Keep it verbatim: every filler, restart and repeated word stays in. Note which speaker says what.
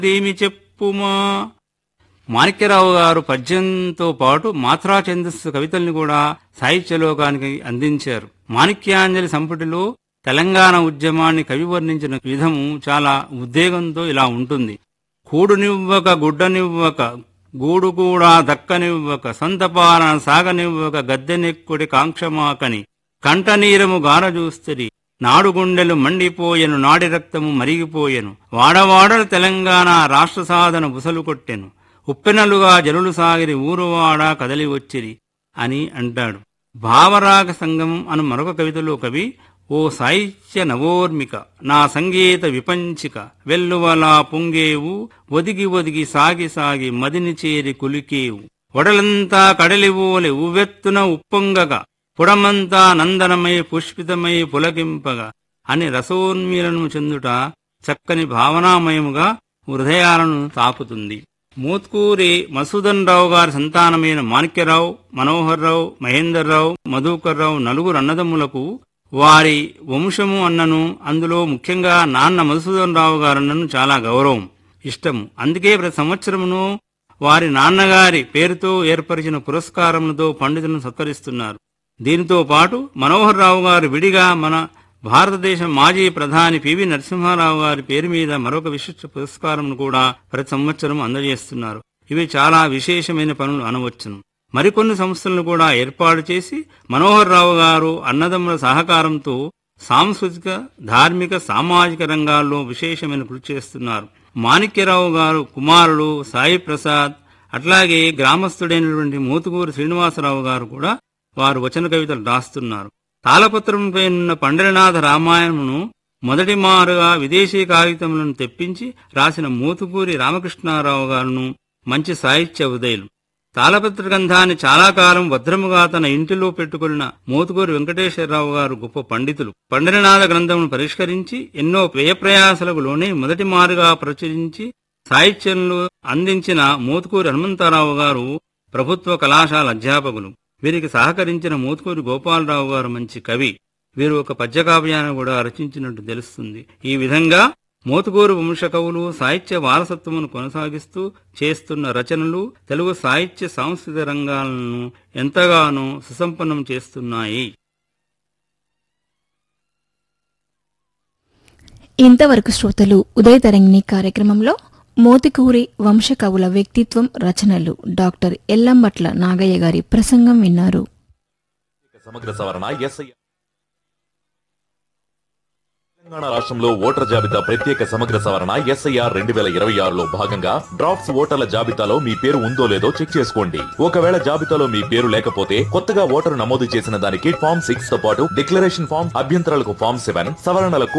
Speaker 1: ఏమి చెప్పుమా. మాణిక్యరావు గారు పద్యంతో పాటు మాత్రా ఛందస్సు కవితల్ని కూడా సాహిత్యలోకానికి అందించారు. మాణిక్యాంజలి సంపుటిలో తెలంగాణ ఉద్యమాన్ని కవి వర్ణించిన విధము చాలా ఉద్వేగంతో ఇలా ఉంటుంది. కూడునివ్వక గుడ్డనివ్వక గూడు కూడా దక్కనివ్వక సొంతపాలన సాగనివ్వక గద్దెనెక్కుడి కాంక్షమాకని కంటనీరము గారజూస్తరి నాడు గుండెలు మండిపోయెను నాడి రక్తము మరిగిపోయెను వాడవాడల తెలంగాణ రాష్ట్ర సాధన బుసలు కొట్టెను ఉప్పెనలుగా జనులు సాగిరి ఊరువాడ కదలి వచ్చిరి అని అంటాడు. భావరాగ సంగమం అను మరొక కవితలో కవి ఓ సాహిత్య నవోర్మిక నా సంగీత విపంచిక వెల్లువలా పొంగేవు ఒదిగి ఒదిగి సాగి సాగి మదిని చేరి కులికేవు ఒడలంతా కడలివోలె ఉవ్వెత్తున ఉప్పొంగగా పుడమంతా నందనమై పుష్పితమై పులకింపగా అని రసోన్మీలనము చెందుట చక్కని భావనామయముగా హృదయాలను తాకుతుంది. మోత్కూరి మసూదన్ రావు గారి సంతానమైన మాణిక్యరావు, మనోహర్రావు, మహేందర్రావు, మధుకర్రావు నలుగురు అన్నదమ్ములకు వారి వంశము అన్నను, అందులో ముఖ్యంగా నాన్న మధుసూదన్ రావు గారన్నను చాలా గౌరవం, ఇష్టము. అందుకే ప్రతి సంవత్సరమును వారి నాన్నగారి పేరుతో ఏర్పరిచిన పురస్కారములతో పండితులను సత్కరిస్తున్నారు. దీనితో పాటు మనోహర్ రావు గారు విడిగా మన భారతదేశ మాజీ ప్రధాని పివి నరసింహారావు గారి పేరు మీద మరొక విశిష్ట పురస్కారమును కూడా ప్రతి సంవత్సరం అందజేస్తున్నారు. ఇవి చాలా విశేషమైన పనులు అనవచ్చును. మరికొన్ని సంస్థలను కూడా ఏర్పాటు చేసి మనోహర్ రావు గారు అన్నదమ్ముల సహకారంతో సాంస్కృతిక, ధార్మిక, సామాజిక రంగాల్లో విశేషమైన కృషి చేస్తున్నారు. మాణిక్యరావు గారు కుమారుడు సాయి ప్రసాద్, అట్లాగే గ్రామస్తుడైనటువంటి మోతుకూరి శ్రీనివాసరావు గారు కూడా వారు వచన కవితలు రాస్తున్నారు. తాళపత్రంపై ఉన్న పండరినాథ రామాయణమును మొదటి మారుగా విదేశీ కాగితములను తెప్పించి రాసిన మోతుకూరి రామకృష్ణారావు గారును మంచి సాహిత్య ఉదయులు. తాళపత్ర గ్రంథాన్ని చాలా కాలం భద్రముగా తన ఇంటిలో పెట్టుకున్న మోతుకూరి వెంకటేశ్వరరావు గారు గొప్ప పండితులు. పండరినాథ గ్రంథమును పరిష్కరించి ఎన్నో వ్యయప్రయాసలకు లోనే మొదటి మారుగా ప్రచురించి సాహిత్యంలో అందించిన మోతుకూరి హనుమంతరావు గారు ప్రభుత్వ కళాశాల అధ్యాపకులు. వీరికి సహకరించిన మోతుకూరి గోపాలరావు గారు మంచి కవి. వీరు ఒక పద్యకావ్యాన్ని కూడా రచించినట్టు తెలుస్తుంది. ఈ విధంగా మోతుకూరు వంశ కవులు సాహిత్య వారసత్వమును కొనసాగిస్తూ చేస్తున్న రచనలు తెలుగు సాహిత్య సాంస్కృతిక రంగాలను ఎంతగానో సుసంపన్నం చేస్తున్నాయి.
Speaker 2: ఇంతవరకు శ్రోతలు ఉదయ తరంగిణి కార్యక్రమంలో మోతుకూరి వంశ కవుల వ్యక్తిత్వం, రచనలు డాక్టర్ ఎల్లంబట్ల నాగయ్య గారి ప్రసంగం విన్నారు.
Speaker 3: సమగ్ర సవరణ ఎస్ఐ తెలంగాణ రాష్ట్రంలో ఓటర్ జాబితా ప్రత్యేక సమగ్ర సవరణ ఎస్ఐఆర్ రెండు వేల ఇరవై ఆరులో భాగంగా డ్రాఫ్ట్స్ ఓటర్ల జాబితాలో మీ పేరు ఉందో లేదో చెక్ చేసుకోండి. ఒకవేళ జాబితాలో మీ పేరు లేకపోతే కొత్తగా ఓటరు నమోదు చేసిన దానికి ఫామ్ సిక్స్ తో పాటు డిక్లరేషన్ ఫామ్, అభ్యంతరాలకు ఫామ్ సెవెన్, సవరణలకు